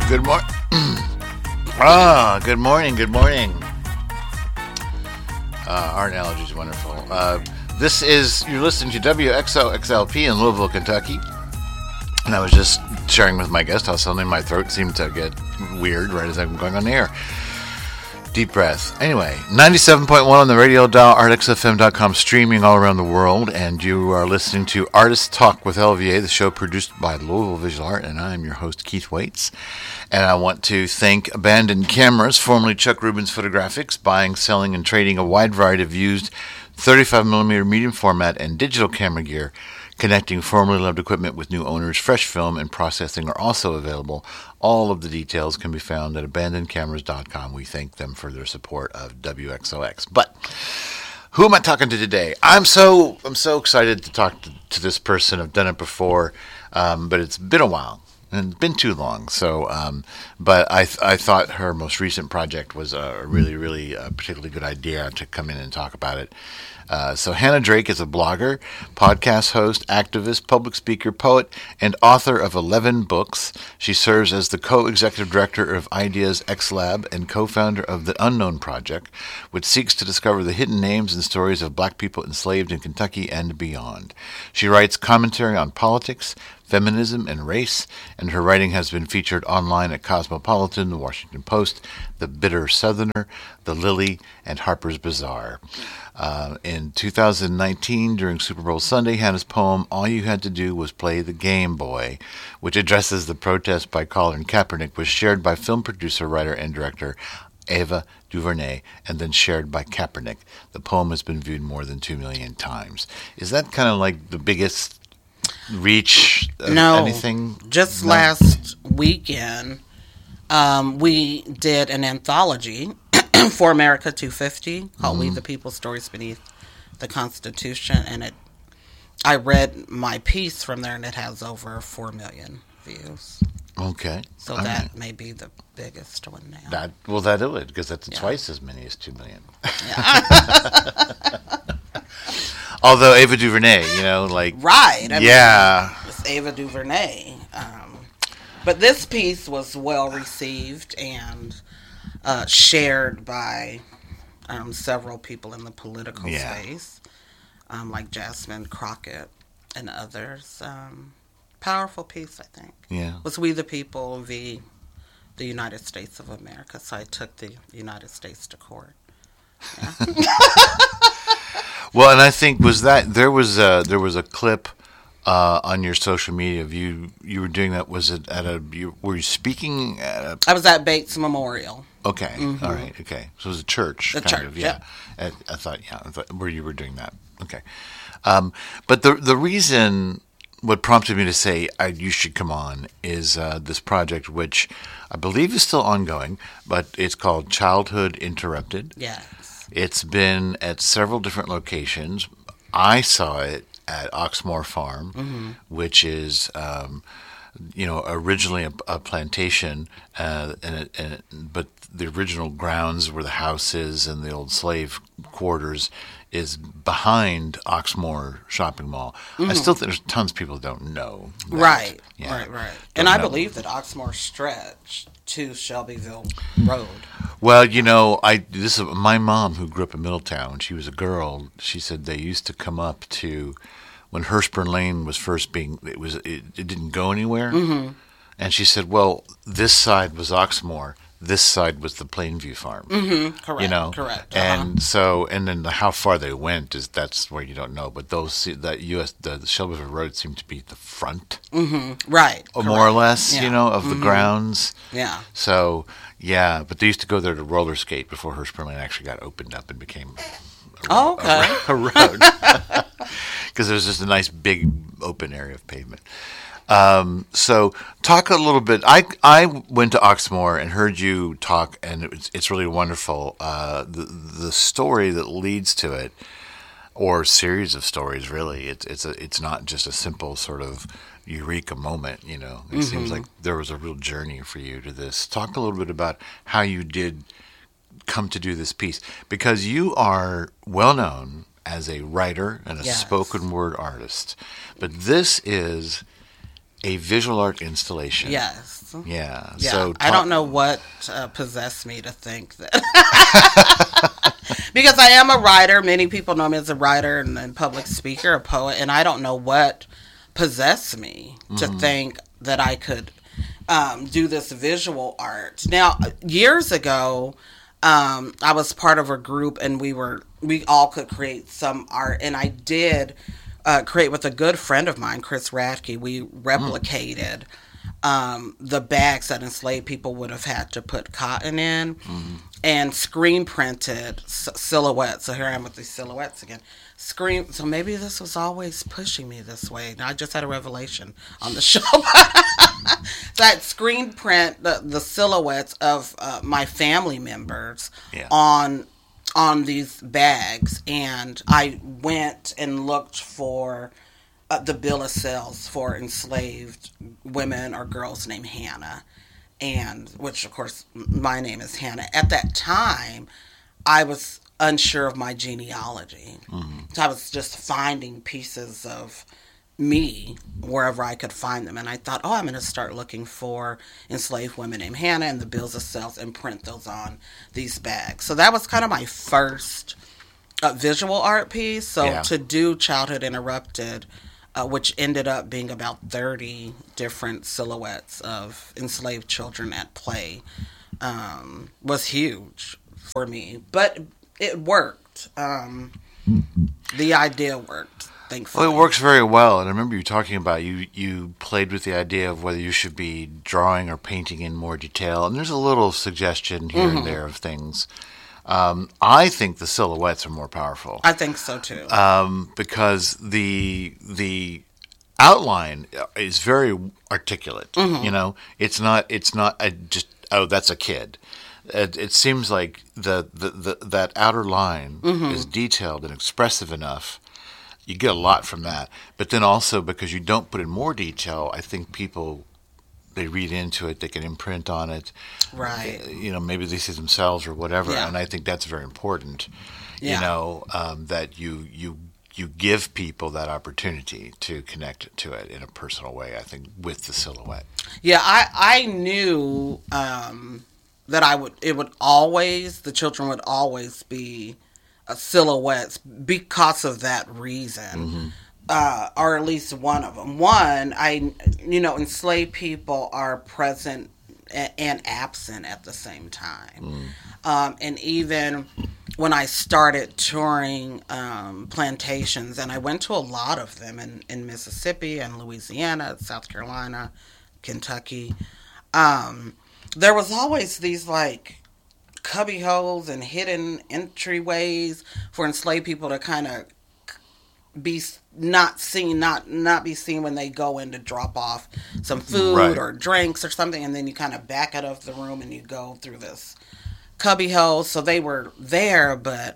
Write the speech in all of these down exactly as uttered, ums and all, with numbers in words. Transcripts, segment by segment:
Good morning. Ah, good morning. Good morning. Uh, our analogy is wonderful. Uh, this is, you're listening to W X O X L P in Louisville, Kentucky. And I was just sharing with my guest how suddenly my throat seemed to get weird right as I'm going on the air. Deep breath. Anyway, ninety-seven point one on the radio dial, art x f m dot com, streaming all around the world, and you are listening to Artist Talk with L V A, the show produced by Louisville Visual Art, and I am your host, Keith Waits. And I want to thank Abandoned Cameras, formerly Chuck Rubens Photographics, buying, selling, and trading a wide variety of used thirty-five millimeter medium format and digital camera gear. Connecting formerly loved equipment with new owners, fresh film and processing are also available. All of the details can be found at abandoned cameras dot com. We thank them for their support of W X O X. But who am I talking to today? I'm so I'm so excited to talk to, to this person. I've done it before, um, but it's been a while and it's been too long. So, um, but I th- I thought her most recent project was a really really uh, particularly good idea to come in and talk about it. Uh, so Hannah Drake is a blogger, podcast host, activist, public speaker, poet, and author of eleven books. She serves as the co-executive director of Ideas X Lab and co-founder of the Unknown Project, which seeks to discover the hidden names and stories of black people enslaved in Kentucky and beyond. She writes commentary on politics, feminism, and race, and her writing has been featured online at Cosmopolitan, The Washington Post, The Bitter Southerner, The Lily, and Harper's Bazaar. Uh, in two thousand nineteen, during Super Bowl Sunday, Hannah's poem, All You Had to Do Was Play the Game Boy, which addresses the protest by Colin Kaepernick, was shared by film producer, writer, and director Ava DuVernay, and then shared by Kaepernick. The poem has been viewed more than two million times. Is that kind of like the biggest reach of no, anything? Just no? last weekend, um, we did an anthology for America two fifty called mm-hmm. We the People, Stories Beneath the Constitution, and it. I read my piece from there, and it has over four million views. Okay. So all that right. may be the biggest one now. That, well, that would, because that's yeah. twice as many as two million. Yeah. Although Ava DuVernay, you know, like... Right. I yeah. mean, it's Ava DuVernay. Um, but this piece was well received and uh, shared by um, several people in the political yeah. space, um, like Jasmine Crockett and others. Um, powerful piece, I think. Yeah. Was We the People v. the United States of America. So I took the United States to court. Yeah. Well, and I think was that there was a, there was a clip uh, on your social media of you you were doing that. Was it at a you, were you speaking at a? I was at Bates Memorial. Okay, mm-hmm. all right, okay. So it was a church, the kind church, of, yeah. yeah. I, I thought, yeah, I thought where you were doing that. Okay, um, but the the reason. What prompted me to say I, you should come on is uh, this project, which I believe is still ongoing, but it's called Childhood Interrupted. Yes. It's been at several different locations. I saw it at Oxmoor Farm, mm-hmm. which is, um, you know, originally a, a plantation, uh, and, it, and it, but the original grounds where the house is and the old slave quarters is behind Oxmoor Shopping Mall. Mm-hmm. I still think there's tons of people who don't know that. Right, yeah, right, right. And I know. believe that Oxmoor stretched to Shelbyville Road. Well, you know, I this is my mom who grew up in Middletown. When she was a girl, she said they used to come up to when Hurstburn Lane was first being it was it, it didn't go anywhere. Mm-hmm. And she said, well, this side was Oxmoor. This side was the Plainview farm. Mm-hmm. Correct. You know, correct. Uh-huh. And so, and then the, how far they went is that's where you don't know. But those that U S the, the Shelbyville Road seemed to be the front, mm-hmm. right, or more or less, yeah. you know, of mm-hmm. the grounds. Yeah. So, yeah, but they used to go there to roller skate before Hurstburn Lane actually got opened up and became a, oh, okay. a, a road, because there was just a nice big open area of pavement. Um, so talk a little bit. I I went to Oxmoor and heard you talk, and it's it's really wonderful. Uh, the the story that leads to it, or series of stories, really. It's it's a it's not just a simple sort of eureka moment. You know, it mm-hmm. seems like there was a real journey for you to this. Talk a little bit about how you did come to do this piece, because you are well known as a writer and a yes. spoken word artist, but this is a visual art installation. Yes. Yeah. Yeah. So I don't know what uh, possessed me to think that. Because I am a writer. Many people know me as a writer and, and public speaker, a poet, and I don't know what possessed me to mm-hmm. think that I could um, do this visual art. Now, years ago, um, I was part of a group, and we were we all could create some art, and I did uh, create with a good friend of mine, Chris Radke. We replicated. Mm. Um, the bags that enslaved people would have had to put cotton in, mm-hmm. and screen printed s- silhouettes. So here I am with these silhouettes again. Screen. So maybe this was always pushing me this way. Now I just had a revelation on the show. That screen print the, the silhouettes of uh, my family members yeah. on on these bags, and I went and looked for. Uh, the bill of sales for enslaved women or girls named Hannah, and which of course my name is Hannah. At that time, I was unsure of my genealogy, mm-hmm. so I was just finding pieces of me wherever I could find them, and I thought, oh, I'm going to start looking for enslaved women named Hannah and the bills of sales and print those on these bags. So that was kind of my first uh, visual art piece. So yeah. to do Childhood Interrupted. Uh, which ended up being about thirty different silhouettes of enslaved children at play, um, was huge for me. But it worked. Um, the idea worked, thankfully. Well, it works very well. And I remember you talking about you, you played with the idea of whether you should be drawing or painting in more detail. And there's a little suggestion here mm-hmm. and there of things. Um, I think the silhouettes are more powerful. I think so too. Um, because the the outline is very articulate. Mm-hmm. You know, it's not it's not a just oh that's a kid. It, it seems like the, the, the that outer line mm-hmm. is detailed and expressive enough. You get a lot from that. But then also because you don't put in more detail, I think people. They read into it, they can imprint on it. Right. You know, maybe they see themselves or whatever, yeah. and I think that's very important. Yeah. You know, um, that you you you give people that opportunity to connect to it in a personal way, I think, with the silhouette. Yeah, I, I knew um, that I would it would always, the children would always be uh, silhouettes because of that reason. Mm-hmm. Uh, or at least one of them. One, I, you know, enslaved people are present and absent at the same time. Mm. Um, and even when I started touring um, plantations, and I went to a lot of them in, in Mississippi and Louisiana, South Carolina, Kentucky, um, there was always these like cubby holes and hidden entryways for enslaved people to kind of be not seen, not not be seen when they go in to drop off some food right. or drinks or something, and then you kind of back out of the room and you go through this cubby hole. So they were there, but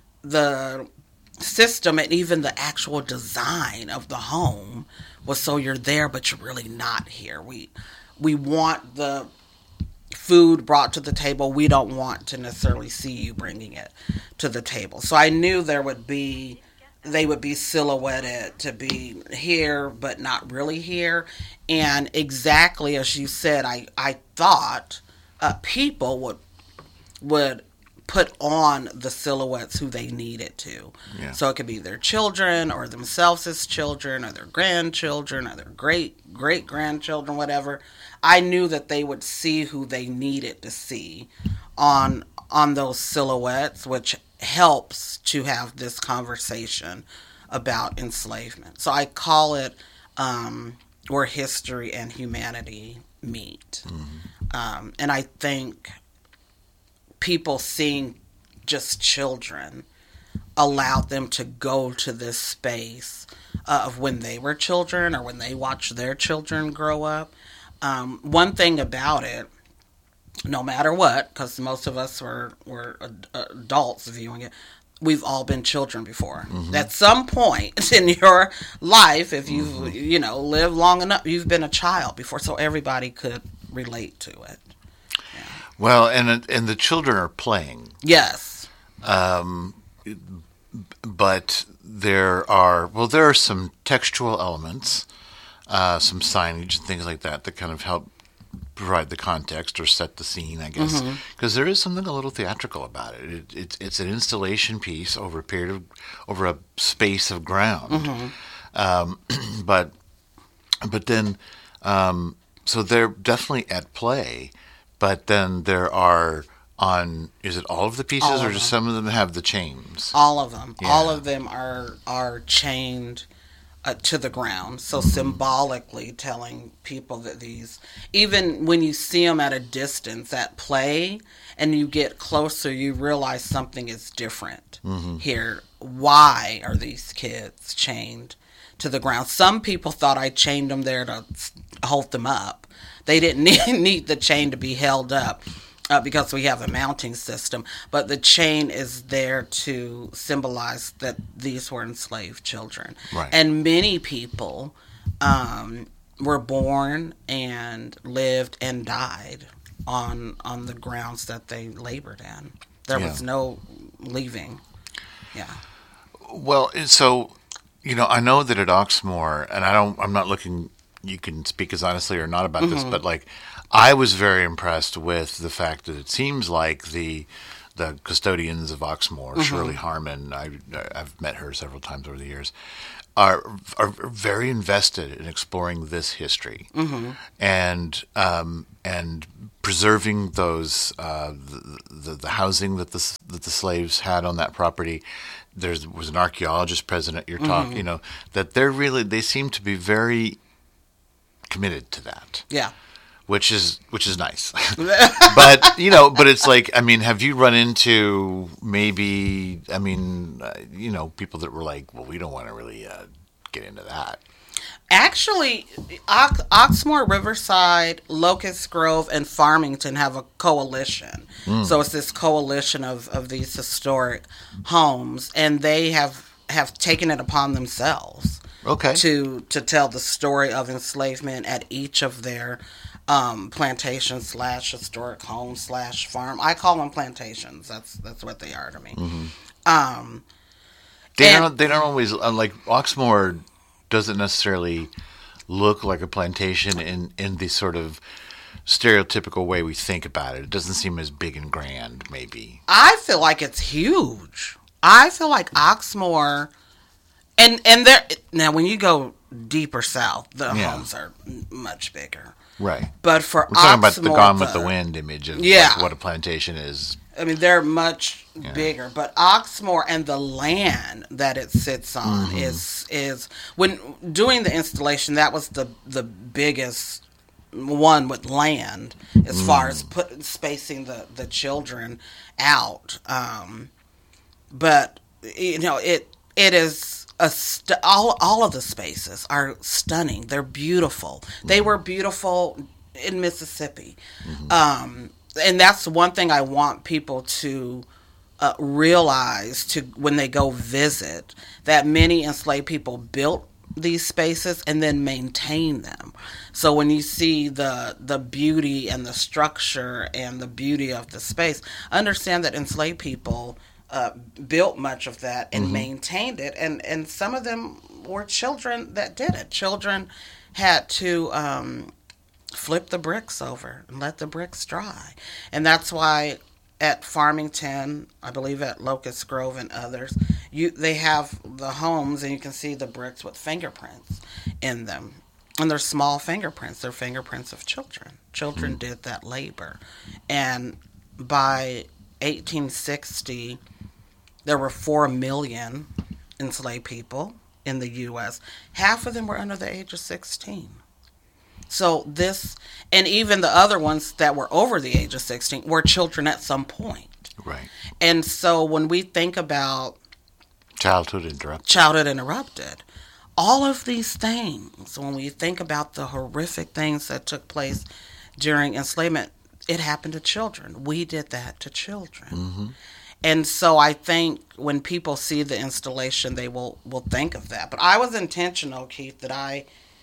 the system and even the actual design of the home was so you're there, but you're really not here. We we want the food brought to the table. We don't want to necessarily see you bringing it to the table. So I knew there would be. They would be silhouetted to be here, but not really here. And exactly as you said, I, I thought uh, people would would put on the silhouettes who they needed to. Yeah. So it could be their children or themselves as children or their grandchildren or their great great grandchildren, whatever. I knew that they would see who they needed to see on on those silhouettes, which helps to have this conversation about enslavement. So I call it um, where history and humanity meet. Mm-hmm. Um, and I think people seeing just children allowed them to go to this space uh, of when they were children or when they watched their children grow up. Um, one thing about it, no matter what, because most of us were, were ad- adults viewing it, we've all been children before. Mm-hmm. At some point in your life, if you've, mm-hmm. you know, lived long enough, you've been a child before, so everybody could relate to it. Yeah. Well, and and the children are playing. Yes. Um, but there are, well, there are some textual elements. uh, some signage and things like that that kind of help provide the context or set the scene, I guess, because mm-hmm. there is something a little theatrical about it. It, it. It's an installation piece over a period of, over a space of ground, mm-hmm. um, but but then um, so they're definitely at play, but then there are on is it all of the pieces all or just some of them have the chains? All of them, yeah. all of them are are chained. Uh, to the ground, so mm-hmm. symbolically telling people that these, even when you see them at a distance at play and you get closer, you realize something is different mm-hmm. here. Why are these kids chained to the ground? Some people thought I chained them there to hold them up. They didn't need, need the chain to be held up. Uh, because we have a mounting system, but the chain is there to symbolize that these were enslaved children. Right. And many people um, were born and lived and died on on the grounds that they labored in. There yeah. was no leaving. Yeah. Well, so, you know, I know that at Oxmoor, and I don't, I'm not looking, you can speak as honestly or not about mm-hmm. this, but like, I was very impressed with the fact that it seems like the the custodians of Oxmoor, mm-hmm. Shirley Harmon, I, I've met her several times over the years, are are very invested in exploring this history mm-hmm. and um, and preserving those uh, the, the the housing that the that the slaves had on that property. There was an archaeologist present at your talk, mm-hmm. you know, that they're really they seem to be very committed to that. Yeah. Which is which is nice, but you know, but it's like, I mean, have you run into maybe, I mean, uh, you know, people that were like, well, we don't want to really uh, get into that. Actually, Ox- Oxmoor, Riverside, Locust Grove, and Farmington have a coalition. Mm. So it's this coalition of, of these historic homes, and they have have taken it upon themselves, okay, to to tell the story of enslavement at each of their Um, plantation slash historic home slash farm. I call them plantations. That's that's what they are to me. Mm-hmm. Um, they don't they don't always uh, like Oxmoor doesn't necessarily look like a plantation in in the sort of stereotypical way we think about it. It doesn't seem as big and grand. Maybe I feel like it's huge. I feel like Oxmoor, and and there now when you go deeper south, the yeah. homes are much bigger. Right. But for We're talking Oxmoor, about the Gone with the Wind image of yeah. like what a plantation is. I mean, they're much yeah. bigger. But Oxmoor and the land that it sits on mm-hmm. is is when doing the installation, that was the the biggest one with land as mm. far as put spacing the, the children out. Um, but you know, it it is. A st- all all of the spaces are stunning. They're beautiful. Mm-hmm. They were beautiful in Mississippi, mm-hmm. um, and that's one thing I want people to uh, realize to when they go visit. That many enslaved people built these spaces and then maintain them. So when you see the the beauty and the structure and the beauty of the space, understand that enslaved people Uh, built much of that and mm-hmm. maintained it, and and some of them were children that did it. Children had to um, flip the bricks over and let the bricks dry, and that's why at Farmington, I believe at Locust Grove and others, you they have the homes and you can see the bricks with fingerprints in them, and they're small fingerprints. They're fingerprints of children. Children mm-hmm. did that labor, and by eighteen sixty. There were four million enslaved people in the U S Half of them were under the age of sixteen. So this, and even the other ones that were over the age of sixteen were children at some point. Right. And so when we think about childhood interrupted, childhood interrupted, all of these things, when we think about the horrific things that took place during enslavement, it happened to children. We did that to children. Mm-hmm. And so I think when people see the installation, they will, will think of that. But I was intentional, Keith, that I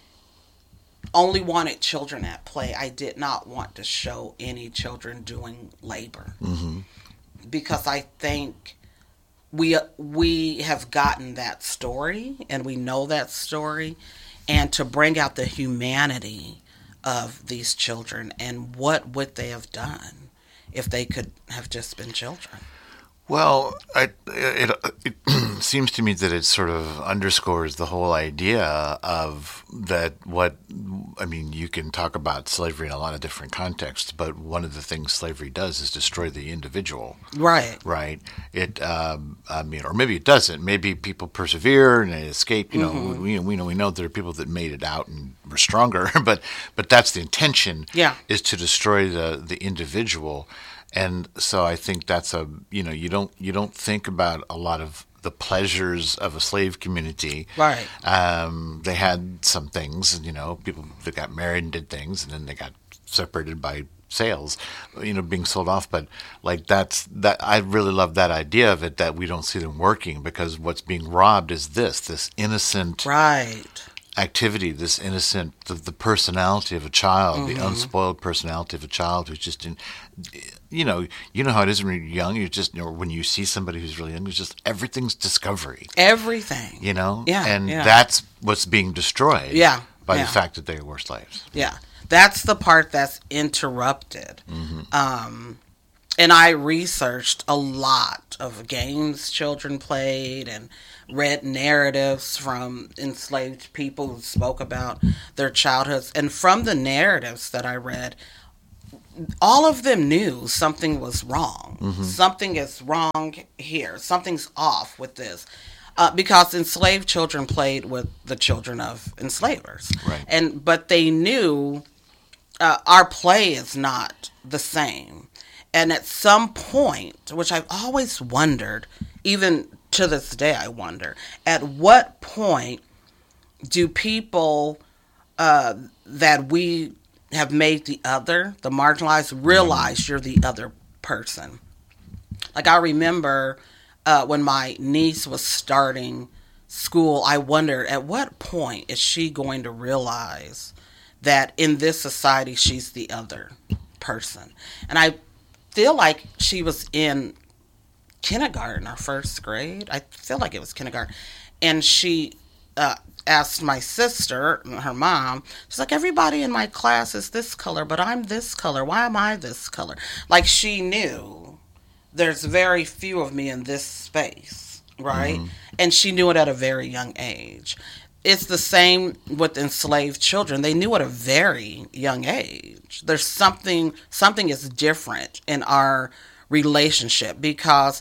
only wanted children at play. I did not want to show any children doing labor. Mm-hmm. Because I think we we have gotten that story, and we know that story. and to bring out the humanity of these children and what would they have done if they could have just been children. Well, I, it, it seems to me that it sort of underscores the whole idea of that what, I mean, you can talk about slavery in a lot of different contexts, but one of the things slavery does is destroy the individual. Right. Right. It, um, I mean, or maybe it doesn't. Maybe people persevere and they escape. You know, mm-hmm. we, we know we know there are people that made it out and were stronger, but but that's the intention. Yeah. Is to destroy the the individual. And so I think that's a, you know, you don't you don't think about a lot of the pleasures of a slave community. Right. Um, they had some things, you know, people that got married and did things, and then they got separated by sales, you know, being sold off. But like that's that I really love that idea of it, that we don't see them working, because what's being robbed is this this innocent right. activity, this innocent, the, the personality of a child, mm-hmm. the unspoiled personality of a child who's just in, you know, you know how it is when you're young. You're just, you know, when you see somebody who's really young, it's just everything's discovery. Everything. You know, yeah, and yeah. that's what's being destroyed. Yeah, by yeah. the fact that they were slaves. Yeah, that's the part that's interrupted. Mm-hmm. Um, and I researched a lot of games children played and read narratives from enslaved people who spoke about their childhoods. And from the narratives that I read, all of them knew something was wrong. Mm-hmm. Something is wrong here. Something's off with this. Uh, because enslaved children played with the children of enslavers. Right. And but they knew uh, our play is not the same. And at some point, which I've always wondered, even to this day I wonder, at what point do people uh, that we have made the other, the marginalized, realize you're the other person? Like I remember uh, when my niece was starting school, I wondered at what point is she going to realize that in this society she's the other person? And I feel like she was in kindergarten or first grade. I feel like it was kindergarten. And she uh, asked my sister, her mom, she's like, everybody in my class is this color, but I'm this color. Why am I this color? Like she knew there's very few of me in this space, right? Mm-hmm. And she knew it at a very young age. It's the same with enslaved children. They knew at a very young age. There's something, something is different in our relationship, because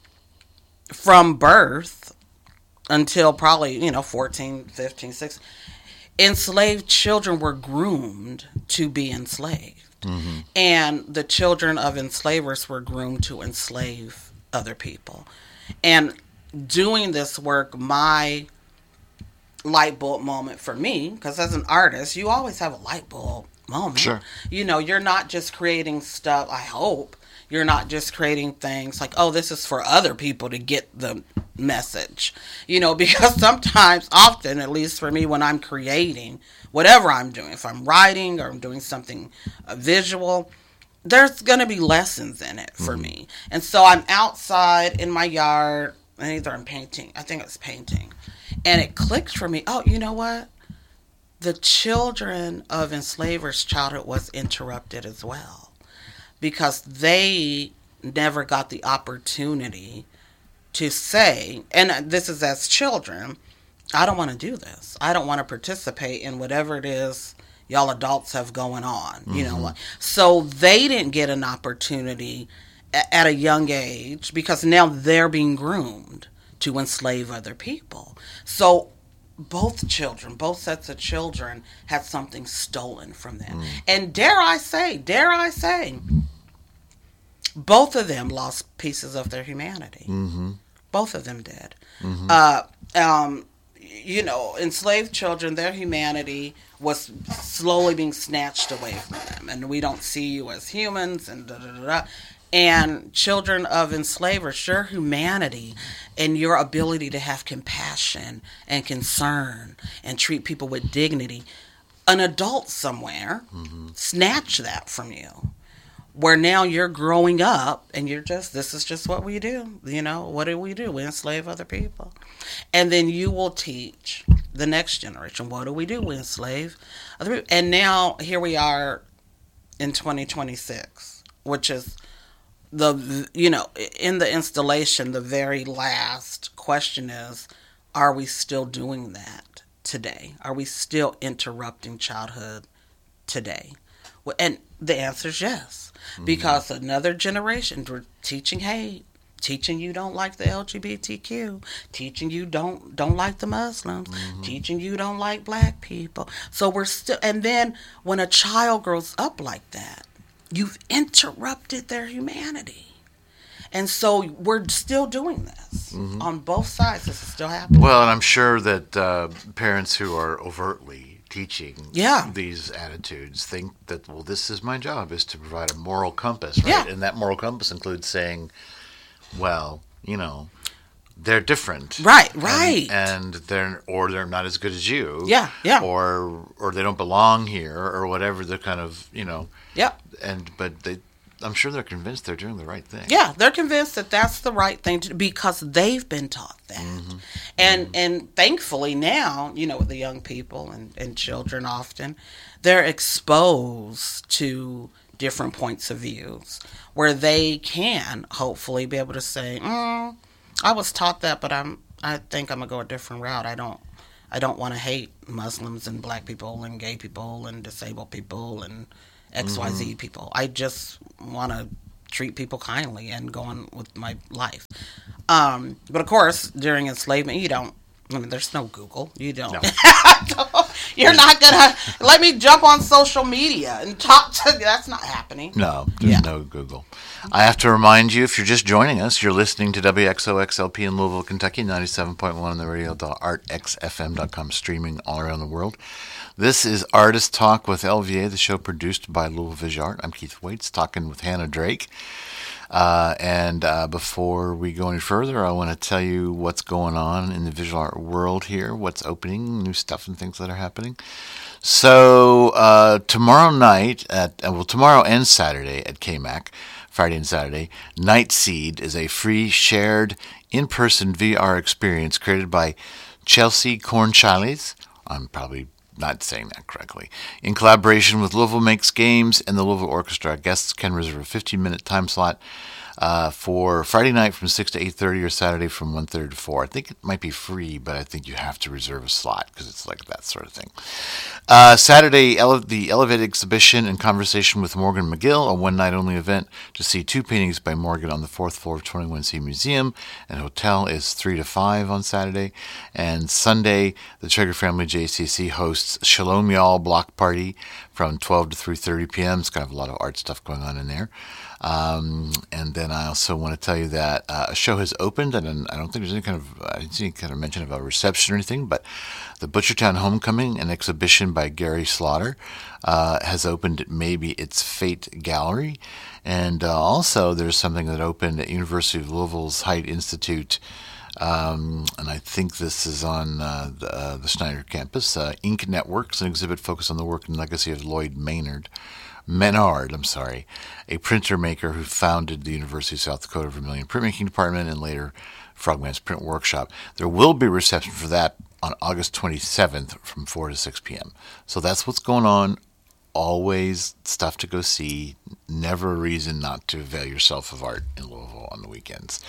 from birth until probably, you know, fourteen, fifteen, sixteen, enslaved children were groomed to be enslaved. Mm-hmm. And the children of enslavers were groomed to enslave other people. And doing this work, my light bulb moment for me, because as an artist, you always have a light bulb moment. Sure. You know, you're not just creating stuff, I hope, you're not just creating things like, oh, this is for other people to get the message. You know, because sometimes, often, at least for me, when I'm creating, whatever I'm doing, if I'm writing or I'm doing something uh, visual, there's going to be lessons in it for mm-hmm. me. And so I'm outside in my yard, and either I'm painting, I think it's painting, and it clicked for me, oh, you know what? The children of enslavers' childhood was interrupted as well, because they never got the opportunity to say, and this is as children, I don't want to do this. I don't want to participate in whatever it is y'all adults have going on. Mm-hmm. You know, so they didn't get an opportunity a- at a young age, because now they're being groomed to enslave other people. So both children, both sets of children had something stolen from them. Mm. And dare I say, dare I say, both of them lost pieces of their humanity. Mm-hmm. Both of them did. Mm-hmm. Uh, um, you know, enslaved children, their humanity was slowly being snatched away from them. And we don't see you as humans, and da da da da. And children of enslavers, your humanity and your ability to have compassion and concern and treat people with dignity, an adult somewhere mm-hmm. snatched that from you. where now you're growing up and you're just, this is just what we do. You know, what do we do? We enslave other people. And then you will teach the next generation, what do we do? We enslave other people. And now here we are in twenty twenty-six, which is the, you know, in the installation, the very last question is, are we still doing that today? Are we still interrupting childhood today? Well, and the answer is yes. Mm-hmm. Because another generation, we're teaching, hey, teaching you don't like the L G B T Q, teaching you don't don't like the Muslims, mm-hmm. teaching you don't like black people. So we're still, and then when a child grows up like that, you've interrupted their humanity. And so we're still doing this mm-hmm. on both sides. This is still happening. Well, and I'm sure that uh, parents who are overtly teaching yeah. these attitudes think that, well, this is my job, is to provide a moral compass, right? Yeah. And that moral compass includes saying, well, you know, they're different. Right, right. And, and they're, or they're not as good as you. Yeah, yeah. Or, or they don't belong here, or whatever the kind of, you know. Yeah. And, but they, I'm sure they're convinced they're doing the right thing. Yeah, they're convinced that that's the right thing to do because they've been taught that. Mm-hmm. And mm-hmm. and thankfully now, you know, with the young people and, and children often, they're exposed to different points of views where they can hopefully be able to say, mm, I was taught that, but I'm I think I'm gonna go a different route. I don't I don't want to hate Muslims and black people and gay people and disabled people and X Y Z mm-hmm. people. I just want to treat people kindly and go on with my life. Um, but of course, during enslavement, you don't, I mean, there's no Google. You don't. No. You're not going to, let me jump on social media and talk to, that's not happening. No, there's yeah. no Google. I have to remind you, if you're just joining us, you're listening to W X O X L P in Louisville, Kentucky, ninety-seven point one on the radio dot art x f m dot com, streaming all around the world. This is Artist Talk with L V A, the show produced by Louisville Visual Art. I'm Keith Waits, talking with Hannah Drake. Uh, and uh, before we go any further, I want to tell you what's going on in the visual art world here, what's opening, new stuff and things that are happening. So uh, tomorrow night, at well, tomorrow and Saturday at K M A C, Friday and Saturday, Night Seed is a free shared in-person V R experience created by Chelsea Cornchiles. I'm probably not saying that correctly. In collaboration with Louisville Makes Games and the Louisville Orchestra, guests can reserve a fifteen-minute time slot uh, for Friday night from six to eight thirty or Saturday from one thirty to four. I think it might be free, but I think you have to reserve a slot because it's like that sort of thing. Uh, Saturday, ele- the Elevate exhibition and conversation with Morgan McGill, a one-night-only event to see two paintings by Morgan on the fourth floor of twenty-one C Museum and Hotel is three to five on Saturday. And Sunday, the Traeger Family J C C hosts Shalom Y'all Block Party from twelve to three thirty p.m. It's kind of a lot of art stuff going on in there. Um, and then I also want to tell you that uh, a show has opened, and I don't think there's any kind of I didn't see any kind of mention of a reception or anything, but the Butchertown Homecoming, an exhibition by Gary Slaughter, uh, has opened at maybe its Fate Gallery, and uh, also there's something that opened at University of Louisville's Height Institute. Um, and I think this is on uh, the, uh, the Schneider campus. Uh, Ink Networks, an exhibit focused on the work and legacy of Lloyd Maynard. Menard, I'm sorry, a printer maker who founded the University of South Dakota Vermilion Printmaking Department and later Frogman's Print Workshop. There will be a reception for that on August twenty-seventh from four to six p.m. So that's what's going on. Always stuff to go see. Never a reason not to avail yourself of art in Louisville on the weekends.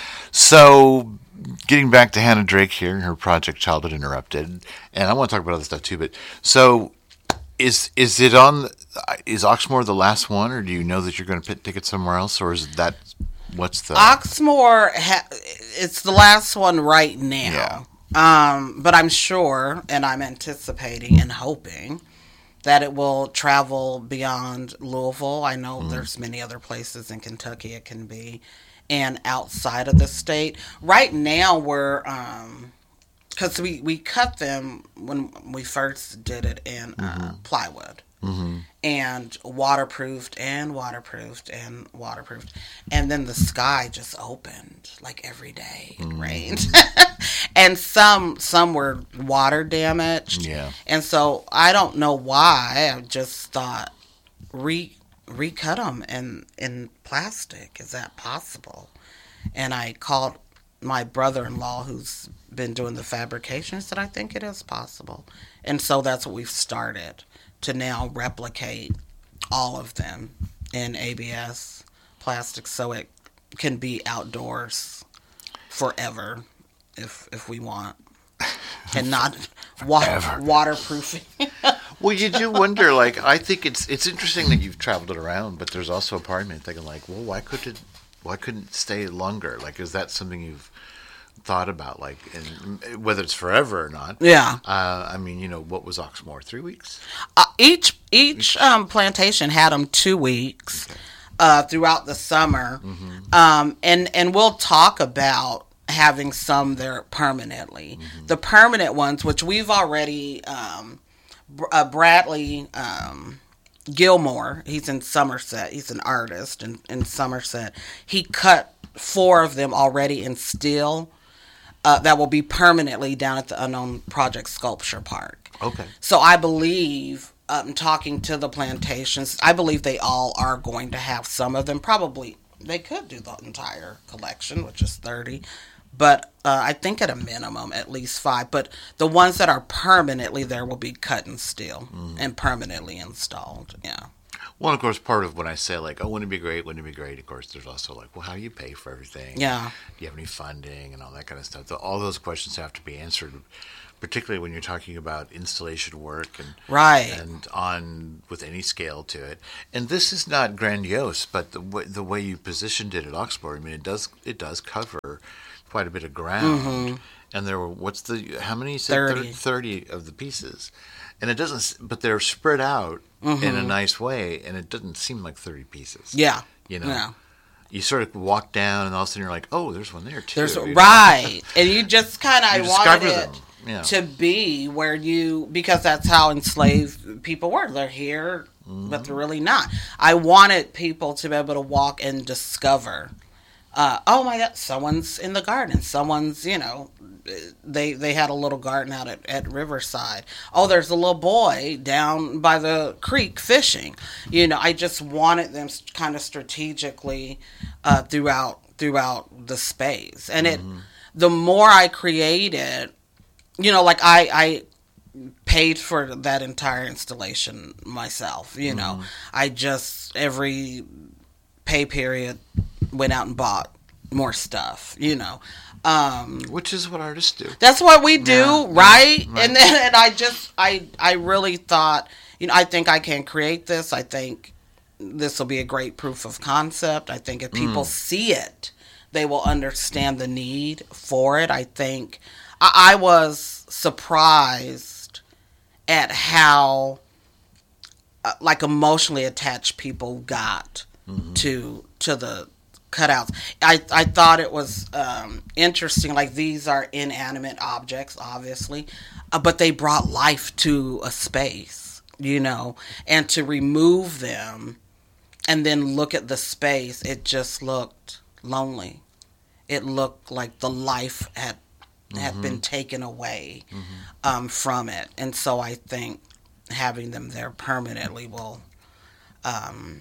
So, getting back to Hannah Drake here and her project Childhood Interrupted, and I want to talk about other stuff too, but so is is it on, is Oxmoor the last one, or do you know that you're going to put tickets somewhere else, or is that, what's the... Oxmoor, ha- it's the last one right now. Yeah. Um, but I'm sure, and I'm anticipating and hoping that it will travel beyond Louisville. I know mm. there's many other places in Kentucky it can be, and outside of the state. Right now, we're, um, because we, we cut them when we first did it in uh, mm-hmm. plywood. Mm-hmm. And waterproofed and waterproofed and waterproofed. And then the sky just opened like every day. It mm-hmm. rained. And some some were water damaged. Yeah. And so I don't know why. I just thought re recut them in in plastic. Is that possible? And I called my brother-in-law, who's been doing the fabrication, and said, I think it is possible. And so that's what we've started to now replicate all of them in A B S plastic, so it can be outdoors forever if if we want, and not wa- waterproofing. Well, you do wonder. Like, I think it's it's interesting that you've traveled it around, but there's also a part of me thinking, like, well, why could it, why couldn't it stay longer? Like, is that something you've thought about, like, and whether it's forever or not? Yeah. Uh, I mean, you know, what was Oxmoor? Three weeks? Uh, each each um, plantation had them two weeks okay. uh, throughout the summer, mm-hmm. um, and and we'll talk about having some there permanently. Mm-hmm. The permanent ones, which we've already, um, uh, Bradley um, Gilmore, he's in Somerset. He's an artist in, in Somerset. He cut four of them already in steel. Uh, that will be permanently down at the Unknown Project Sculpture Park. Okay. So I believe, um, talking to the plantations, I believe they all are going to have some of them. Probably they could do the entire collection, which is thirty. But uh, I think at a minimum, at least five. But the ones that are permanently there will be cut in steel mm. and permanently installed. Yeah. Well, of course, part of when I say, like, oh, wouldn't it be great, wouldn't it be great, of course, there's also, like, well, how do you pay for everything? Yeah. Do you have any funding and all that kind of stuff? So all those questions have to be answered, particularly when you're talking about installation work and right. and on with any scale to it. And this is not grandiose, but the way, the way you positioned it at Oxmoor, I mean, it does it does cover quite a bit of ground. Mm-hmm. And there were, what's the, how many? You said thirty. thirty of the pieces. And it doesn't, but they're spread out mm-hmm. in a nice way, and it doesn't seem like thirty pieces. Yeah. You know? Yeah. You sort of walk down, and all of a sudden you're like, oh, there's one there, too. There's Right. And you just kind of, I wanted it yeah. to be where you, because that's how enslaved people were. They're here, mm-hmm. but they're really not. I wanted people to be able to walk and discover, uh, oh my God, someone's in the garden. Someone's, you know, they they had a little garden out at, at Riverside. Oh, there's a little boy down by the creek fishing. You know, I just wanted them kind of strategically uh, throughout throughout the space. And it, mm-hmm. the more I created, you know, like I, I paid for that entire installation myself. You mm-hmm. know, I just, every pay period, went out and bought more stuff, you know. Um, Which is what artists do. That's what we do, yeah, right? Yeah, right? And then and I just, I, I really thought, you know, I think I can create this. I think this will be a great proof of concept. I think if people mm. see it, they will understand the need for it. I think I, I was surprised at how, uh, like, emotionally attached people got mm-hmm. to to the cutouts. I, I thought it was um, interesting. Like, these are inanimate objects, obviously, uh, but they brought life to a space, you know, and to remove them and then look at the space, it just looked lonely. It looked like the life had had mm-hmm. been taken away mm-hmm. um, from it. And so I think having them there permanently will um,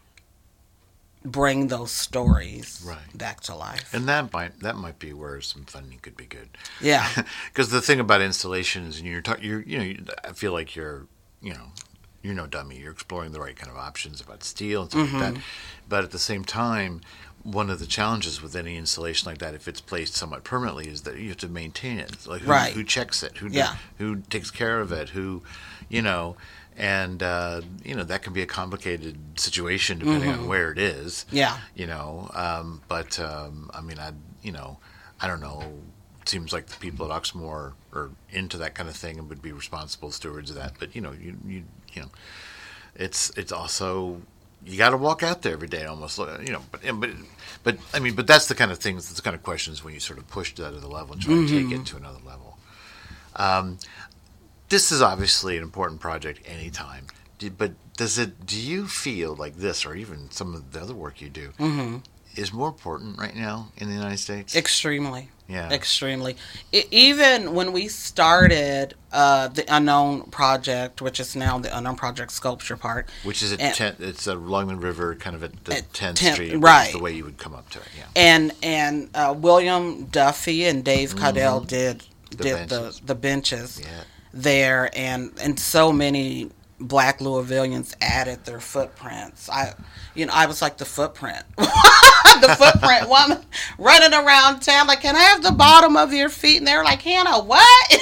bring those stories right. back to life. And that might that might be where some funding could be good. Yeah. Because the thing about installations, and you're talking, you're you know, you, I feel like you're, you know, you're no dummy. You're exploring the right kind of options about steel and stuff mm-hmm. like that. But at the same time, one of the challenges with any installation like that, if it's placed somewhat permanently, is that you have to maintain it. Like, who, right. who checks it? Who yeah. does, who takes care of it? Who, you know. And, uh, you know, that can be a complicated situation depending mm-hmm. on where it is. Yeah. You know, um, but, um, I mean, I, you know, I don't know. It seems like the people at Oxmoor are into that kind of thing and would be responsible stewards of that. But, you know, you, you, you know, it's, it's also, you got to walk out there every day almost, you know, but, but, but, I mean, but that's the kind of things, that's the kind of questions when you sort of push that to the level and try mm-hmm. to take it to another level. Um, This is obviously an important project anytime, but does it? Do you feel like this, or even some of the other work you do, mm-hmm. is more important right now in the United States. Extremely. Yeah. Extremely. It, even when we started uh, the Unknown Project, which is now the Unknown Project Sculpture Park. Which is at and, ten, it's along the river, kind of at the at tenth tenth, Street. right. Is the way you would come up to it, yeah. And and uh, William Duffy and Dave Caudell mm-hmm. did the did benches. the, the benches yeah. there, and, and so many Black Louisvillians added their footprints. I, you know, I was like the footprint. The footprint woman running around town like, can I have the bottom of your feet? And they're like, Hannah, what?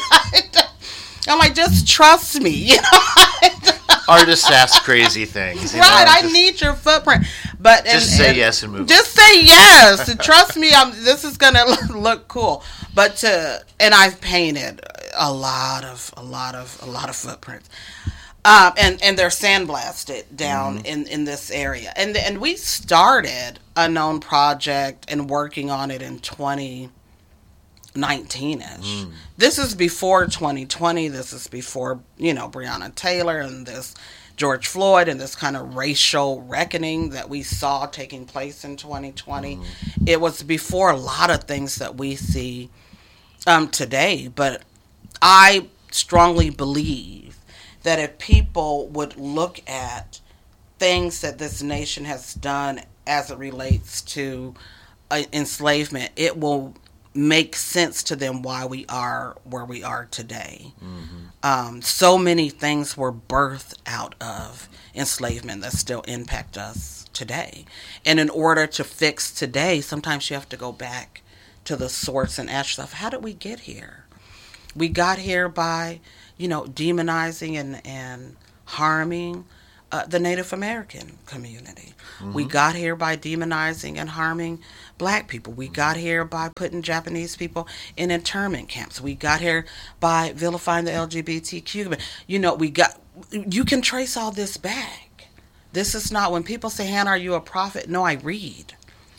I'm like, just trust me, you know. Artists ask crazy things, you right? know, I just, need your footprint, but just and, say and yes and move. Just on. Say yes. And trust me, I'm. This is gonna look cool. But to and I've painted a lot of a lot of a lot of footprints. Um, and, and they're sandblasted down mm-hmm. in, in this area. And and we started Unknown Project and working on it in twenty nineteen-ish. Mm. This is before twenty twenty. This is before, you know, Breonna Taylor and this George Floyd and this kind of racial reckoning that we saw taking place in twenty twenty. Mm. It was before a lot of things that we see um, today. But I strongly believe that if people would look at things that this nation has done as it relates to uh, enslavement, it will make sense to them why we are where we are today. Mm-hmm. Um, so many things were birthed out of enslavement that still impact us today. And in order to fix today, sometimes you have to go back to the source and ask yourself, how did we get here? We got here by, you know, demonizing and, and harming uh, the Native American community. Mm-hmm. We got here by demonizing and harming Black people. We got here by putting Japanese people in internment camps. We got here by vilifying the L G B T Q. You know, we got, you can trace all this back. This is not, when people say, Hannah, are you a prophet? No, I read.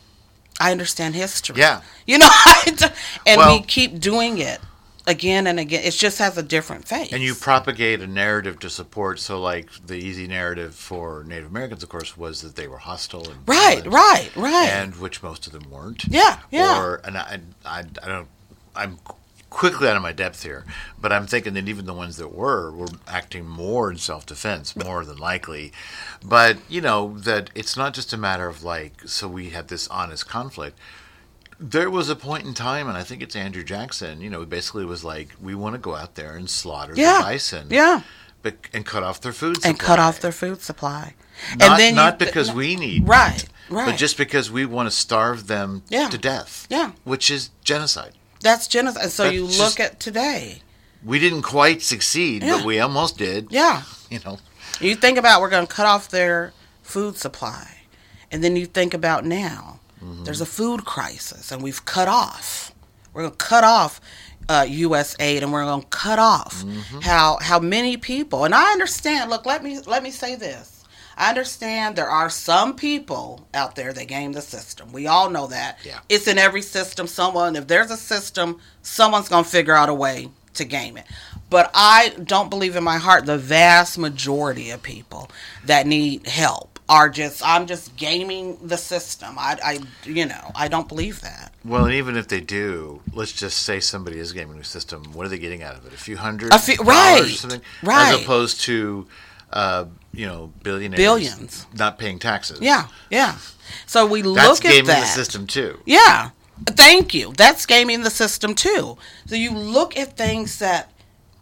I understand history. Yeah. You know, and well, we keep doing it. Again and again, it just has a different face. And you propagate a narrative to support. So, like the easy narrative for Native Americans, of course, was that they were hostile and right, violent, right, right, and which most of them weren't. Yeah, yeah. Or and I, I, I don't. I'm quickly out of my depth here, but I'm thinking that even the ones that were were acting more in self-defense, more than likely. But you know that it's not just a matter of like. So we had this honest conflict. There was a point in time, and I think it's Andrew Jackson, you know, basically was like, we want to go out there and slaughter yeah. the bison. Yeah. But, and cut off their food supply. And cut off their food supply. Not, and then not you, because we need right, meat, right. but just because we want to starve them yeah. to death. Yeah. Which is genocide. That's genocide. So That's you just, look at today. We didn't quite succeed, yeah. but we almost did. Yeah. You know. You think about we're going to cut off their food supply. And then you think about now. Mm-hmm. There's a food crisis, and we've cut off. We're going to cut off uh, U S aid, and we're going to cut off mm-hmm. how how many people. And I understand. Look, let me let me say this. I understand there are some people out there that game the system. We all know that. Yeah. It's in every system. Someone, if there's a system, someone's going to figure out a way to game it. But I don't believe in my heart the vast majority of people that need help are just, I'm just gaming the system. I, I, you know, I don't believe that. Well, and even if they do, let's just say somebody is gaming the system. What are they getting out of it? A few hundred a few, dollars right, or something? Right. As opposed to, uh, you know, billionaires. Billions. Not paying taxes. Yeah, yeah. So we That's look at that. That's gaming the system, too. Yeah. Thank you. That's gaming the system, too. So you look at things that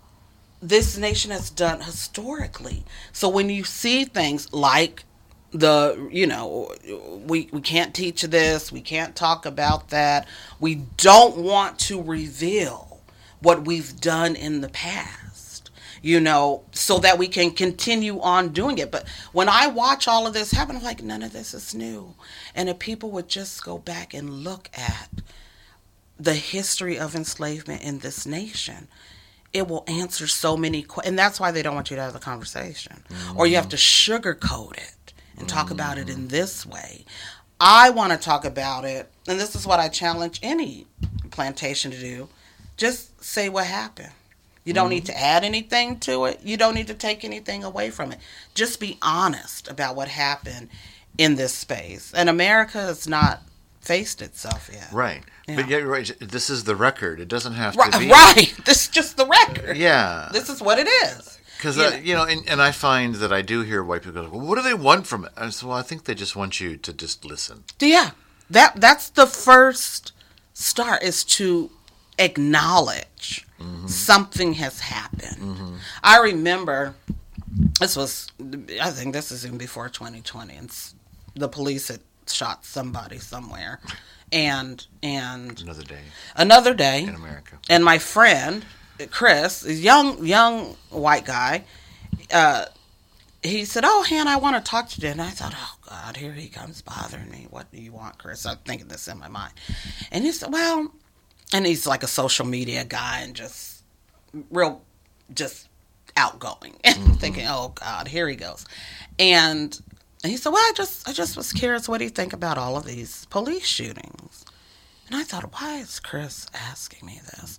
this nation has done historically. So when you see things like the, you know, we we can't teach this, we can't talk about that, we don't want to reveal what we've done in the past, you know, so that we can continue on doing it. But when I watch all of this happen, I'm like, none of this is new. And if people would just go back and look at the history of enslavement in this nation, it will answer so many questions. And that's why they don't want you to have the conversation. Mm-hmm. Or you have to sugarcoat it and talk mm-hmm. about it in this way. I want to talk about it, and this is what I challenge any plantation to do. Just say what happened. You don't mm-hmm. need to add anything to it. You don't need to take anything away from it. Just be honest about what happened in this space. And America is not faced itself yet. Right. Yeah. But yeah, you're right. This is the record. It doesn't have Right, to be. right. This is just the record. Yeah. This is what it is. Because, You uh, know. you know, and, and I find that I do hear white people go, well, what do they want from it? I said, well, I think they just want you to just listen. Yeah. That that's the first start, is to acknowledge mm-hmm. something has happened. Mm-hmm. I remember, this was, I think this is even before twenty twenty, and the police had shot somebody somewhere. And, and Another day. Another day. In America. And my friend, Chris, a young, young white guy, uh, he said, oh, Hannah, I want to talk to you. And I thought, oh, God, here he comes bothering me. What do you want, Chris? I'm thinking this in my mind. And he said, well, and he's like a social media guy and just real, just outgoing. And Mm-hmm. I'm thinking, oh, God, here he goes. And he said, well, I just, I just was curious, what do you think about all of these police shootings? And I thought, why is Chris asking me this?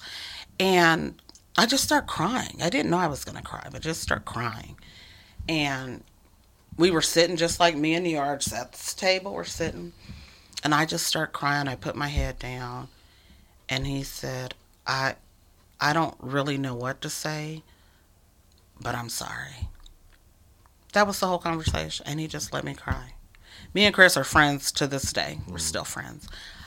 And I just start crying. I didn't know I was going to cry, but just start crying. And we were sitting just like me and the yards at this table. We're sitting. And I just start crying. I put my head down. And he said, I I don't really know what to say, but I'm sorry. That was the whole conversation. And he just let me cry. Me and Chris are friends to this day. We're still friends.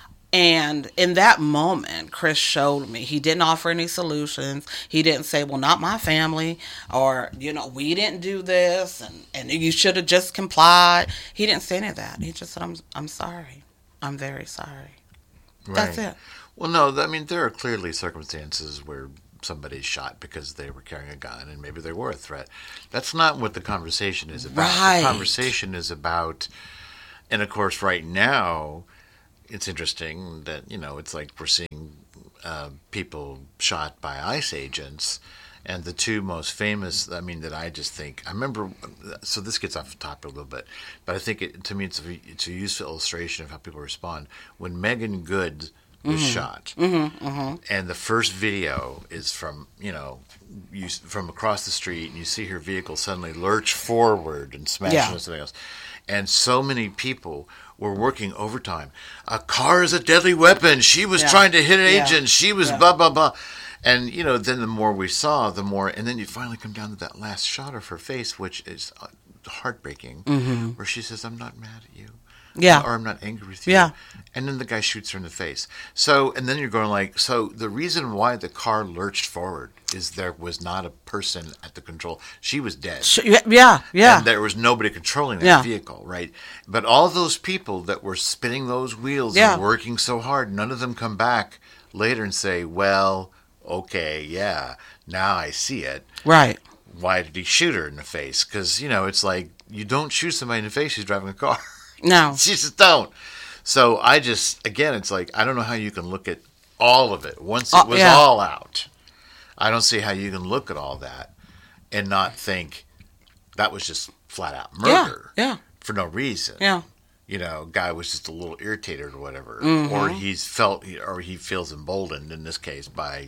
And in that moment, Chris showed me. He didn't offer any solutions. He didn't say, well, not my family, or, you know, we didn't do this, and, and you should have just complied. He didn't say any of that. He just said, I'm I'm sorry. I'm very sorry. Right. That's it. Well, no, I mean, there are clearly circumstances where somebody's shot because they were carrying a gun and maybe they were a threat. That's not what the conversation is about. Right. The conversation is about, and of course, right now, it's interesting that, you know, it's like we're seeing uh, people shot by ICE agents, and the two most famous, I mean, that I just think, I remember, so this gets off the topic a little bit, but I think it, to me it's a, it's a useful illustration of how people respond. When Megan Good was mm-hmm. shot, mm-hmm, mm-hmm. and the first video is from, you know, you, from across the street, and you see her vehicle suddenly lurch forward and smash Yeah. into something else. And so many people were working overtime. A car is a deadly weapon. She was Yeah. trying to hit an Yeah. agent. She was Yeah. blah, blah, blah. And, you know, then the more we saw, the more, and then you finally come down to that last shot of her face, which is heartbreaking, mm-hmm. where she says, I'm not mad at you. Yeah. Or I'm not angry with you. Yeah. And then the guy shoots her in the face. So, and then you're going like, so the reason why the car lurched forward is there was not a person at the control. She was dead. Yeah, yeah. And there was nobody controlling that Yeah. vehicle, right? But all those people that were spinning those wheels Yeah. and working so hard, none of them come back later and say, well, okay, yeah, now I see it. Right. Why did he shoot her in the face? Because, you know, it's like, you don't shoot somebody in the face who's driving a car. No. You just don't. So I just, again, it's like, I don't know how you can look at all of it. Once it Uh, was yeah. all out, I don't see how you can look at all that and not think that was just flat out murder. Yeah, yeah. For no reason. Yeah. You know, guy was just a little irritated or whatever. Mm-hmm. Or he's felt, or he feels emboldened in this case by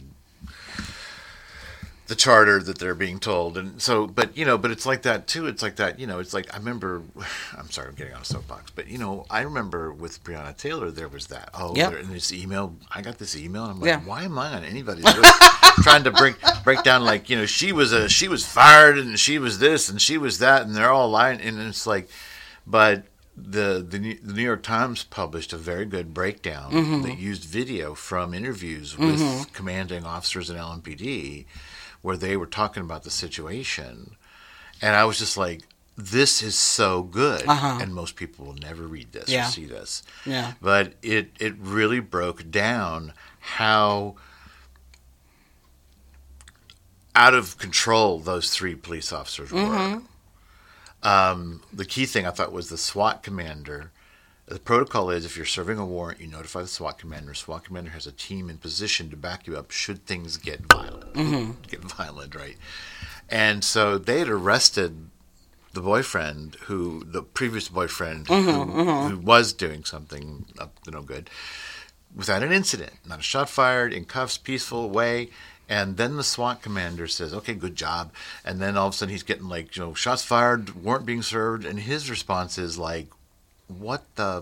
the charter that they're being told. And so, but, you know, but it's like that too. It's like that, you know, it's like, I remember, I'm sorry, I'm getting on a soapbox, but, you know, I remember with Breonna Taylor, there was that, oh, Yep. there, and this email, I got this email, and I'm like, Yeah. why am I on anybody's list? Trying to break, break down, like, you know, she was a, she was fired, and she was this, and she was that, and they're all lying, and it's like, but the, the, New- the New York Times published a very good breakdown Mm-hmm. that used video from interviews with Mm-hmm. commanding officers in L M P D, where they were talking about the situation, and I was just like, this is so good. Uh-huh. And most people will never read this Yeah. or see this. Yeah. But it, it really broke down how out of control those three police officers were. Mm-hmm. Um, the key thing I thought was the SWAT commander. The protocol is if you're serving a warrant, you notify the SWAT commander. SWAT commander has a team in position to back you up should things get violent. Mm-hmm. Get violent, right? And so they had arrested the boyfriend, who the previous boyfriend, Mm-hmm, who, mm-hmm. who was doing something up to no good, without an incident, not a shot fired, in cuffs, peaceful way. And then the SWAT commander says, okay, good job. And then all of a sudden he's getting like, you know, shots fired, warrant being served. And his response is like, what the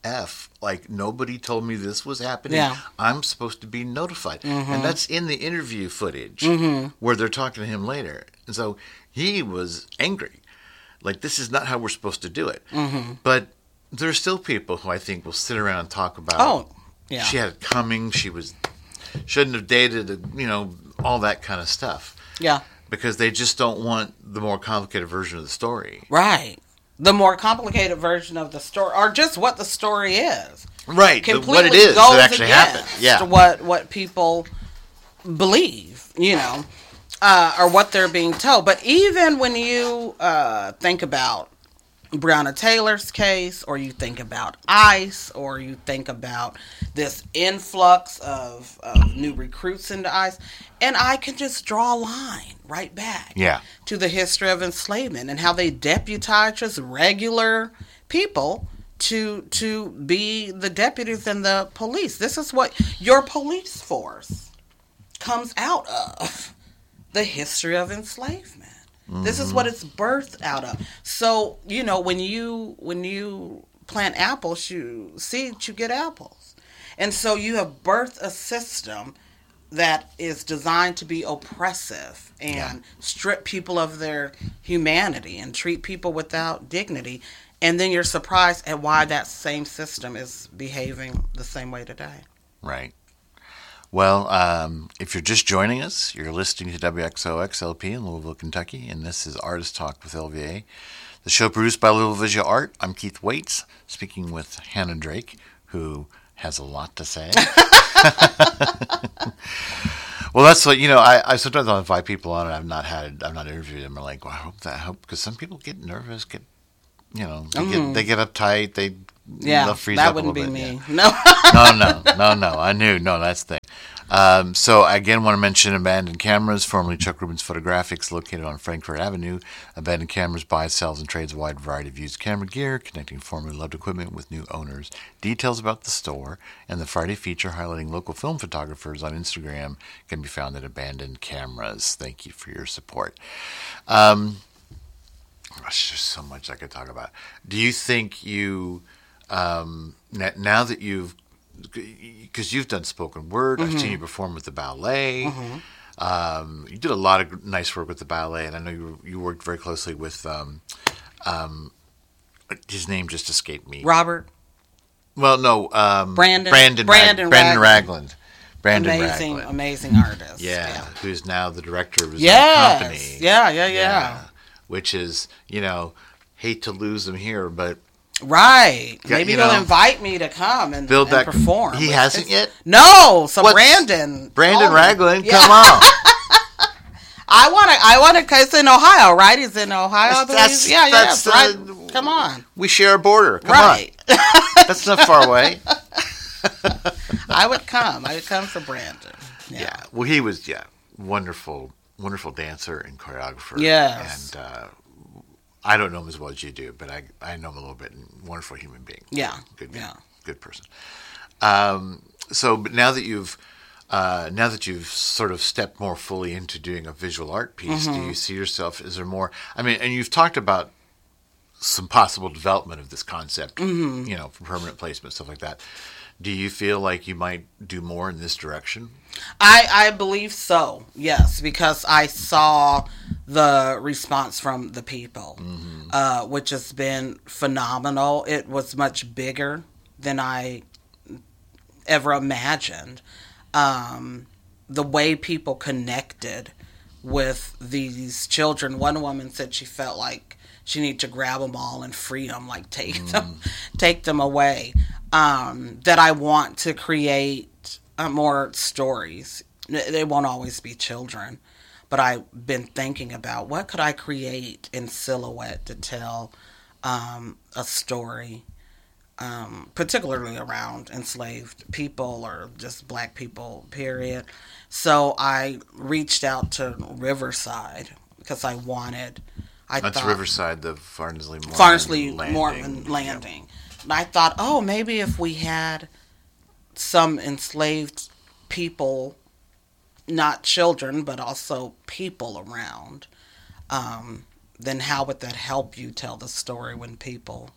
F? Like, nobody told me this was happening. Yeah. I'm supposed to be notified. Mm-hmm. And that's in the interview footage Mm-hmm. where they're talking to him later. And so he was angry. Like, this is not how we're supposed to do it. Mm-hmm. But there's still people who I think will sit around and talk about, Oh, yeah. she had it coming, she was shouldn't have dated, you know, all that kind of stuff. Yeah. Because they just don't want the more complicated version of the story. Right. The more complicated version of the story, or just what the story is. Right. The, Completely what it is goes that actually happened. against Yeah. What, what people believe, you know, uh, or what they're being told. But even when you uh, think about Breonna Taylor's case, or you think about ICE, or you think about this influx of, of new recruits into ICE, and I can just draw a line right back Yeah. to the history of enslavement and how they deputized just regular people to to be the deputies and the police. This is what your police force comes out of, the history of enslavement. Mm-hmm. This is what it's birthed out of. So, you know, when you when you plant apples, you seed, you get apples. And so you have birthed a system that is designed to be oppressive and Yeah. strip people of their humanity and treat people without dignity. And then you're surprised at why that same system is behaving the same way today. Right. Well, um, if you're just joining us, you're listening to W X O X L P in Louisville, Kentucky, and this is Artist Talk with L V A, the show produced by Louisville Visual Art. I'm Keith Waits, speaking with Hannah Drake, who has a lot to say. Well, that's what, you know, I, I sometimes I'll invite people on and I've not had, I've not interviewed them. I'm like, well, I hope that, I hope, because some people get nervous, get, you know, they, Mm-hmm. get, they get uptight, they, Yeah, they'll freeze that up a wouldn't be little bit, me. yeah. No. no, no, no, no. I knew. No, that's the thing. Um, so, I again, want to mention Abandoned Cameras, formerly Chuck Rubens Photographics, located on Frankfurt Avenue. Abandoned Cameras buys, sells, and trades a wide variety of used camera gear, connecting formerly loved equipment with new owners. Details about the store and the Friday feature highlighting local film photographers on Instagram can be found at Abandoned Cameras. Thank you for your support. Um, gosh, there's so much I could talk about. Do you think you, um, now that you've, because you've done spoken word, mm-hmm. I've seen you perform with the ballet. Mm-hmm. Um, you did a lot of nice work with the ballet, and I know you you worked very closely with. Um, um, his name just escaped me. Robert. Well, no, um, Brandon. Brandon. Brandon. Rag- Brandon Ragland. Ragland. Brandon amazing, Ragland. amazing artist. Yeah, yeah, who's now the director of his yes. own company. Yeah, yeah, yeah, yeah. Which is, you know, hate to lose him here, but. Right. Yeah, Maybe you he'll know, invite me to come and, build and that, perform. He hasn't yet? No. So What's, Brandon. Brandon oh, Ragland, yeah. come on. I want to, I want to, because it's in Ohio, right? He's in Ohio, I believe. That's, yeah, yeah. that's, right. uh, Come on. We share a border. Come right. on. That's not far away. I would come. I would come for Brandon. Yeah. yeah. Well, he was, yeah, wonderful, wonderful dancer and choreographer. Yes. And uh, I don't know him as well as you do, but I, I know him a little bit. And wonderful human being. Yeah. Good, yeah. good person. Um, so, but now that you've, uh, now that you've sort of stepped more fully into doing a visual art piece, Mm-hmm. do you see yourself? Is there more? I mean, and you've talked about some possible development of this concept, mm-hmm. you know, for permanent placement, stuff like that. Do you feel like you might do more in this direction? I, I believe so, yes, because I saw the response from the people, mm-hmm. uh, which has been phenomenal. It was much bigger than I ever imagined. Um, the way people connected with these children. One woman said she felt like she needed to grab them all and free them, like take mm. them, take them away. Um, that I want to create uh, more stories. They won't always be children, but I've been thinking about what could I create in silhouette to tell um, a story, um, particularly around enslaved people or just black people, period. So I reached out to Riverside because I wanted. I That's thought, Riverside, the Farnsley Mormon Farnsley landing. Mormon landing. Yep. And I thought, oh, maybe if we had some enslaved people, not children, but also people around, um, then how would that help you tell the story when people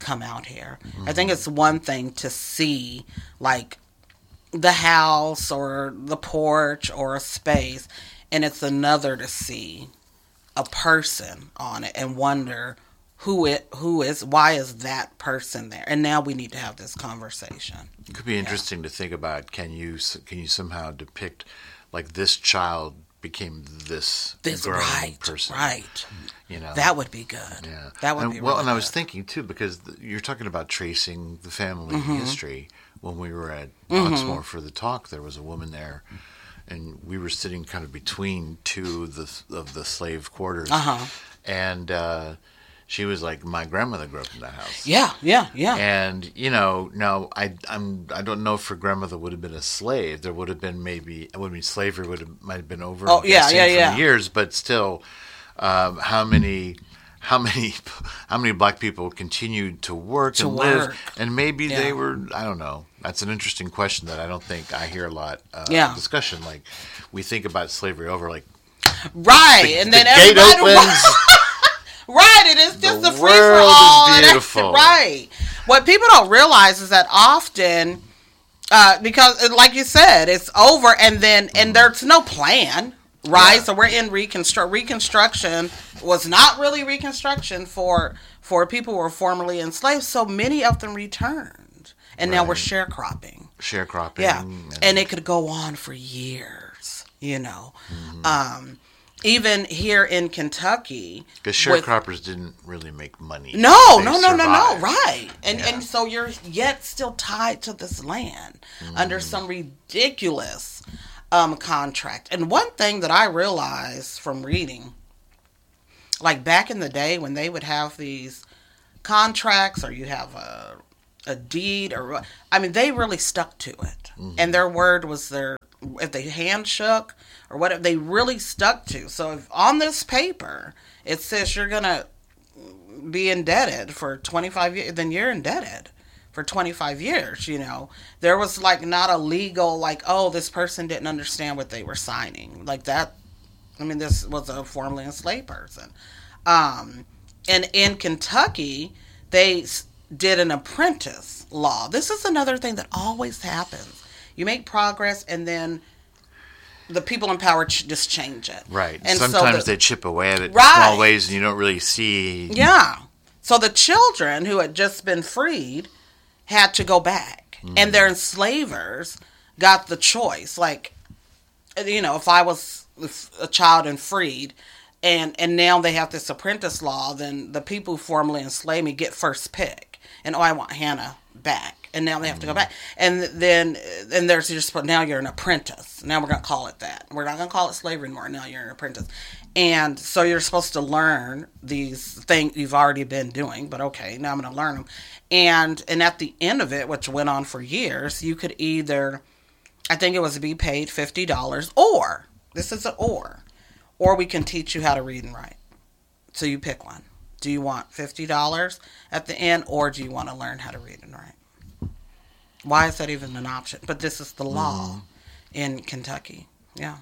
come out here. Mm-hmm. I think it's one thing to see, like, the house or the porch or a space, and it's another to see a person on it and wonder who it who is why is that person there. And now we need to have this conversation. It could be interesting yeah. to think about. Can you can you somehow depict, like, this child became this, this grown right, person, right? You know, that would be good. Yeah, that would and, be well. really And I was good. thinking too, because the, you're talking about tracing the family mm-hmm. history. When we were at mm-hmm. Oxmoor for the talk, there was a woman there, and we were sitting kind of between two of the of the slave quarters, uh-huh. and uh, she was like, "My grandmother grew up in that house." Yeah, yeah, yeah. And you know, now I I'm I don't know if her grandmother would have been a slave. There would have been maybe it would be slavery would have might have been over. Oh yeah, yeah, for yeah. Years, but still, um, how many? How many, how many black people continued to work to and work. live, and maybe yeah. they were, I don't know. That's an interesting question that I don't think I hear a lot uh, yeah. discussion. Like, we think about slavery over, like, right, the, and the then gate everybody, opens. right, it is just the a free for all. world is beautiful. Right. What people don't realize is that often, uh, because like you said, it's over, and then and mm. there's no plan. Right, yeah. So we're in reconstruct. Reconstruction was not really reconstruction for for people who were formerly enslaved. So many of them returned, and right. now we're sharecropping. Sharecropping, yeah, and, and it could go on for years. You know, mm-hmm. um, even here in Kentucky, because sharecroppers didn't really make money. No, they no, no, survived. no, no. Right, and yeah. and so you're yet still tied to this land mm-hmm. under some ridiculous. Um, contract. And one thing that I realized from reading, like back in the day when they would have these contracts or you have a a deed or I mean they really stuck to it. Mm-hmm. And their word was their if they hand shook or whatever they really stuck to. So if on this paper it says you're gonna be indebted for twenty-five years, then you're indebted. For twenty-five years, you know, there was like not a legal, like, oh, this person didn't understand what they were signing. Like that, I mean, this was a formerly enslaved person. Um, and in Kentucky, they did an apprentice law. This is another thing that always happens. You make progress and then the people in power ch- just change it. Right. And sometimes so the, they chip away at it right. in small ways and you don't really see. Yeah. So the children who had just been freed had to go back. Mm. And their enslavers got the choice. Like, you know, if I was a child and freed, and, and now they have this apprentice law, then the people who formerly enslaved me get first pick. And, oh, I want Hannah back. And now they have mm. to go back. And then and there's just, now you're an apprentice. Now we're going to call it that. We're not going to call it slavery anymore. Now you're an apprentice. And so you're supposed to learn these things you've already been doing, but okay, now I'm going to learn them. And and at the end of it, which went on for years, you could either, I think it was be paid fifty dollars, or, this is an or, or we can teach you how to read and write. So you pick one. Do you want fifty dollars at the end, or do you want to learn how to read and write? Why is that even an option? But this is the law mm. in Kentucky. Yeah.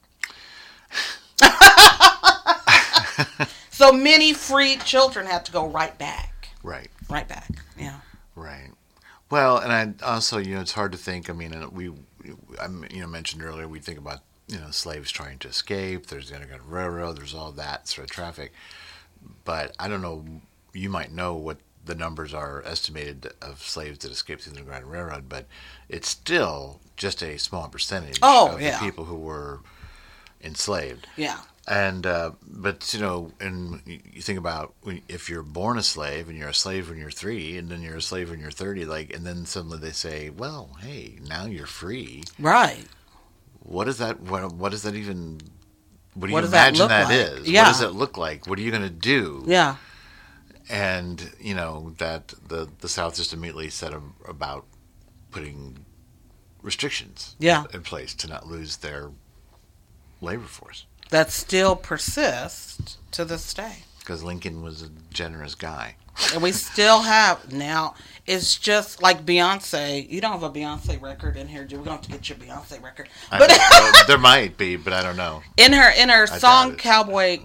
So many freed children had to go right back. Right. Right back. Yeah. Right. Well, and I also, you know, it's hard to think. I mean, we, I you know, mentioned earlier, we think about, you know, slaves trying to escape. There's the Underground Railroad. There's all that sort of traffic. But I don't know. You might know what the numbers are estimated of slaves that escaped through the Underground Railroad, but it's still just a small percentage oh, of yeah. the people who were enslaved. Yeah. And uh, but you know, and you think about when, if you're born a slave and you're a slave when you're three, and then you're a slave when you're thirty, like, and then suddenly they say, "Well, hey, now you're free." Right. What is that? What, what does that even? What do what you does imagine that, that like? is? Yeah. What does it look like? What are you going to do? Yeah. And you know that the the South just immediately said about putting restrictions yeah. in place to not lose their labor force. That still persists to this day. Because Lincoln was a generous guy. And we still have, now, it's just like Beyonce. You don't have a Beyonce record in here, do we? We're going to have to get your Beyonce record. But I, uh, there might be, but I don't know. In her in her I song Cowboy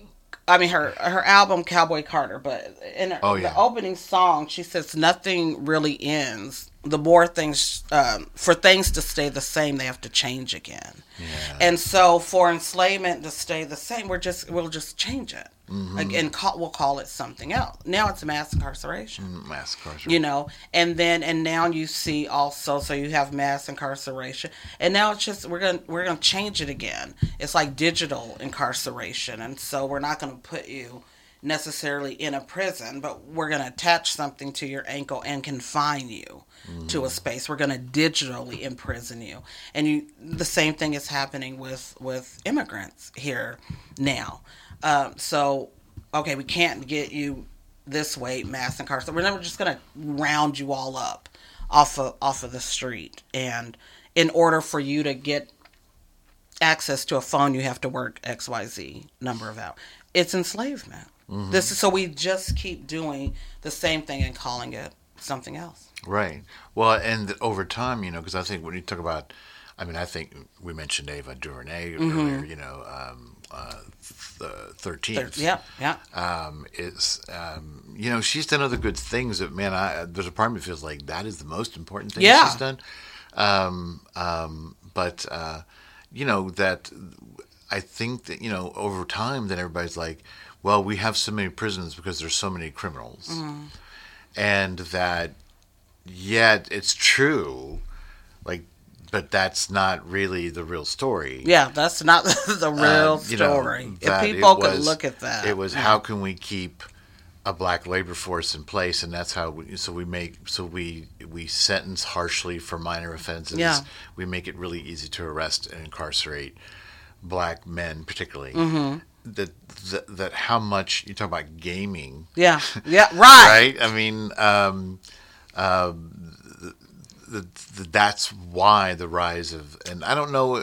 I mean, her her album Cowboy Carter, but in her, Oh, yeah. the opening song, she says nothing really ends. The more things, um, for things to stay the same, they have to change again. Yeah. And so, for enslavement to stay the same, we're just we'll just change it. Mm-hmm. Again, call, we'll call it something else. Now it's mass incarceration. Mass incarceration. You know, and then and now you see also, so you have mass incarceration, and now it's just we're gonna we're gonna change it again. It's like digital incarceration, and so we're not gonna put you necessarily in a prison, but we're gonna attach something to your ankle and confine you mm. to a space. We're gonna digitally imprison you, and you the same thing is happening with with immigrants here now. Um, so, okay, we can't get you this way, mass incarceration. We're never just going to round you all up off of, off of the street. And in order for you to get access to a phone, you have to work X Y Z number of hours. It's enslavement. Mm-hmm. This is, so we just keep doing the same thing and calling it something else. Right. Well, and over time, you know, because I think when you talk about, I mean, I think we mentioned Ava DuVernay mm-hmm. earlier, you know, um, uh, the thirteenth. Yeah, yeah. Um, is um, you know, she's done other good things. That man, I there's a part of me feels like that is the most important thing yeah. she's done. Um, um, but uh, you know that I think that you know over time, then everybody's like, well, we have so many prisons because there's so many criminals, mm-hmm. and that yet it's true, like. But that's not really the real story. Yeah, that's not the real um, you story. Know, if people was, could look at that. It was yeah. how can we keep a black labor force in place, and that's how we, so we make so we we sentence harshly for minor offenses. Yeah. We make it really easy to arrest and incarcerate black men, particularly. Mm-hmm. That, that that how much you talk about gaming. Yeah, yeah, right. Right. I mean. Um, uh, The, the, that's why the rise of, and I don't know,